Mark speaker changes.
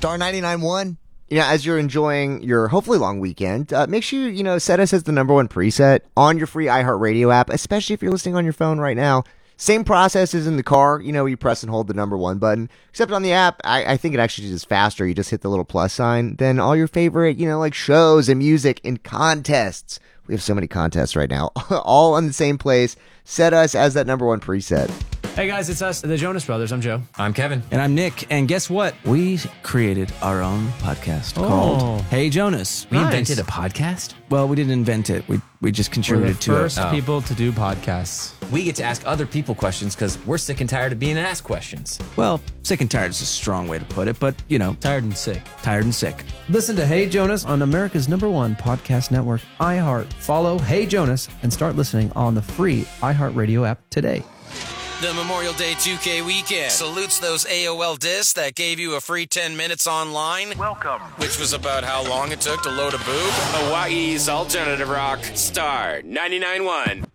Speaker 1: Star 99.1. As you're enjoying your hopefully long weekend, make sure you set us as the number one preset on your free iHeartRadio app, especially if you're listening on your phone right now. Same process as in the car. You press and hold the number one button. Except on the app, I think it actually is faster. You just hit the little plus sign. Then all your favorite, like shows and music and contests. We have so many contests right now. All in the same place. Set us as that number one preset.
Speaker 2: Hey guys, it's us, the Jonas Brothers. I'm Joe.
Speaker 3: I'm Kevin.
Speaker 4: And I'm Nick. And guess what? We created our own podcast called Hey Jonas.
Speaker 3: We invented a podcast?
Speaker 4: Well, we didn't invent it. We just contributed to it.
Speaker 2: We're the first people to do podcasts.
Speaker 3: We get to ask other people questions because we're sick and tired of being asked questions.
Speaker 4: Well, sick and tired is a strong way to put it, but,
Speaker 2: Tired and sick.
Speaker 4: Tired and sick.
Speaker 2: Listen to Hey Jonas on America's #1 podcast network, iHeart. Follow Hey Jonas and start listening on the free iHeartRadio app today.
Speaker 5: The Memorial Day 2K weekend salutes those AOL discs that gave you a free 10 minutes online.
Speaker 6: Welcome.
Speaker 5: Which was about how long it took to load a boob.
Speaker 6: Hawaii's alternative rock, Star 99.1.